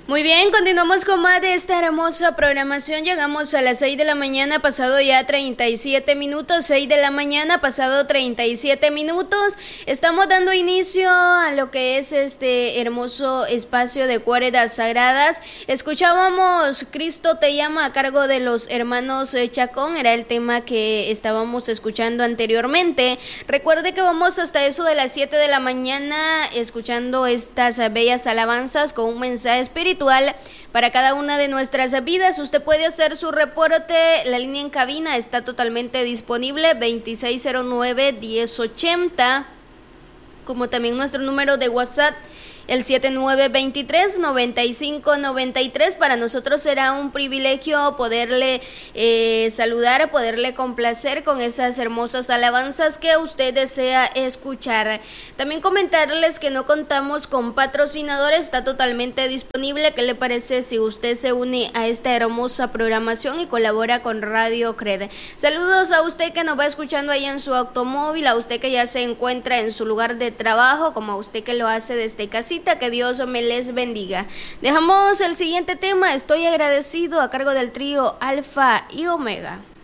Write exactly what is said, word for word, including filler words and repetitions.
Muy bien, continuamos con más de esta hermosa programación. Llegamos a las seis de la mañana, pasado ya treinta y siete minutos. seis de la mañana, pasado treinta y siete minutos. Estamos dando inicio a lo que es este hermoso espacio de cuerdas sagradas. Escuchábamos Cristo te llama a cargo de los hermanos Chacón. Era el tema que estábamos escuchando anteriormente. Recuerde que vamos hasta eso de las siete de la mañana escuchando estas bellas alabanzas con un mensaje espiritual para cada una de nuestras vidas. Usted puede hacer su reporte, la línea en cabina está totalmente disponible, veintiséis cero nueve, diez ochenta, como también nuestro número de WhatsApp, el siete nueve dos tres, nueve cinco nueve tres. Para nosotros será un privilegio poderle eh, saludar, poderle complacer con esas hermosas alabanzas que usted desea escuchar. También comentarles que no contamos con patrocinadores, está totalmente disponible. ¿Qué le parece si usted se une a esta hermosa programación y colabora con Radio Cred? Saludos a usted que nos va escuchando ahí en su automóvil, a usted que ya se encuentra en su lugar de trabajo, como a usted que lo hace desde casita. Que Dios me les bendiga. Dejamos el siguiente tema, Estoy agradecido, a cargo del trío Alfa y Omega.